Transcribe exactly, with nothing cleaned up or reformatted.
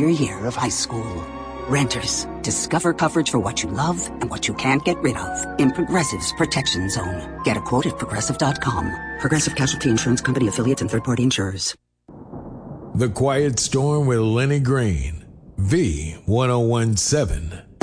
senior year of high school. Renters, discover coverage for what you love and what you can't get rid of in Progressive's Protection Zone. Get a quote at Progressive dot com. Progressive Casualty Insurance Company affiliates and third-party insurers. The Quiet Storm with Lenny Green. V ten seventeen.